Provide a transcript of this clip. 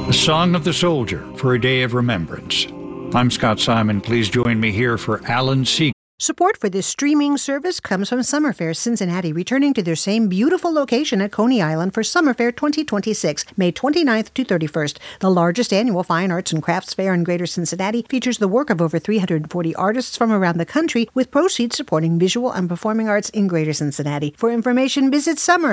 The Song of the Soldier for a Day of Remembrance. I'm Scott Simon. Please join me here for Alan Sieg. Support for this streaming service comes from Summer Fair Cincinnati, returning to their same beautiful location at Coney Island for Summer Fair 2026, May 29th to 31st. The largest annual fine arts and crafts fair in Greater Cincinnati features the work of over 340 artists from around the country, with proceeds supporting visual and performing arts in Greater Cincinnati. For information, visit Summer